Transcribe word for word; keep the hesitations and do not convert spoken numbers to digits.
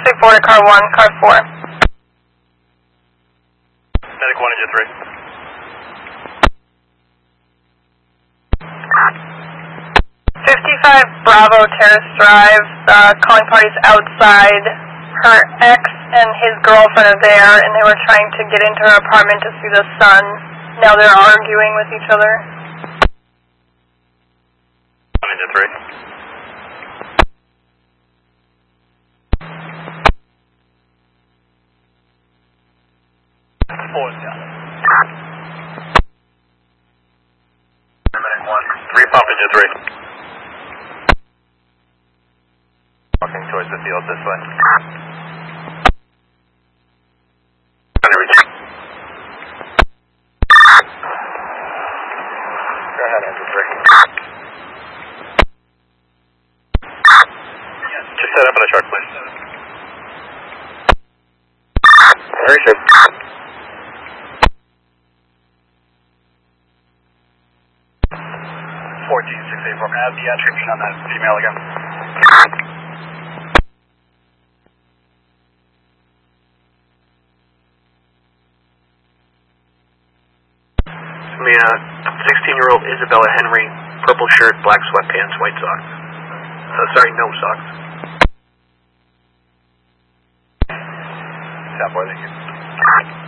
eight four to car one, car four. Medic one, engine three. fifty-five Bravo Terrace Drive, uh, calling parties outside. Her ex and his girlfriend are there, and they were trying to get into her apartment to see the sun. Now they're arguing with each other. Engine three. Four down. Medic one. Three pump, engine three. Walking towards the field this way. Trying to reach. Go ahead, engine three. Just set up on a truck, please. Very good. fourteen six eight four, add the attribution on that female again. Mia, sixteen-year-old Isabella Henry, purple shirt, black sweatpants, white socks. Uh, sorry, no socks. Stop, boy, thank you.